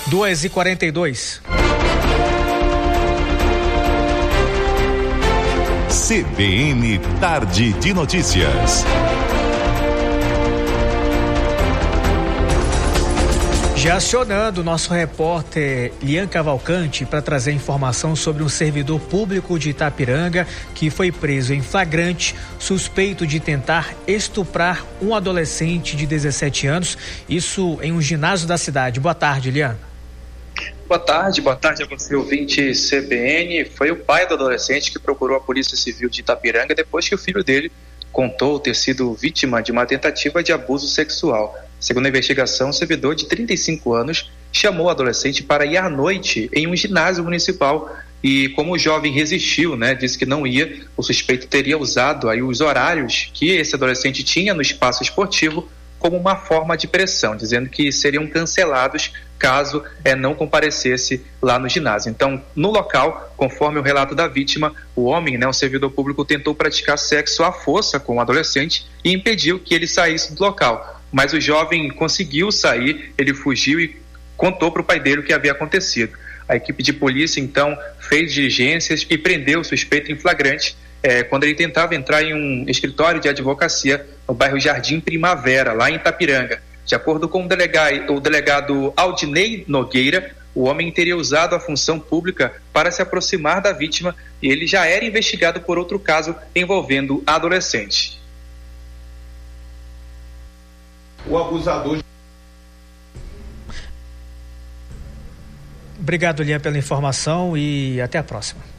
2h42. CBN Tarde de Notícias. Já acionando o nosso repórter Lian Cavalcante para trazer informação sobre um servidor público de Itapiranga que foi preso em flagrante, suspeito de tentar estuprar um adolescente de 17 anos, isso em um ginásio da cidade. Boa tarde, Lian. Boa tarde a você, ouvinte CBN. Foi o pai do adolescente que procurou a Polícia Civil de Itapiranga depois que o filho dele contou ter sido vítima de uma tentativa de abuso sexual. Segundo a investigação, o servidor de 35 anos chamou o adolescente para ir à noite em um ginásio municipal e, como o jovem resistiu, disse que não ia, o suspeito teria usado aí os horários que esse adolescente tinha no espaço esportivo como uma forma de pressão, dizendo que seriam cancelados caso não comparecesse lá no ginásio. Então, no local, conforme o relato da vítima, o homem, um servidor público, tentou praticar sexo à força com o adolescente e impediu que ele saísse do local. Mas o jovem conseguiu sair, ele fugiu e contou para o pai dele o que havia acontecido. A equipe de polícia, então, fez diligências e prendeu o suspeito em flagrante quando ele tentava entrar em um escritório de advocacia no bairro Jardim Primavera, lá em Itapiranga. De acordo com o delegado Aldinei Nogueira, o homem teria usado a função pública para se aproximar da vítima e ele já era investigado por outro caso envolvendo adolescente. O abusador. Obrigado, Lian, pela informação e até a próxima.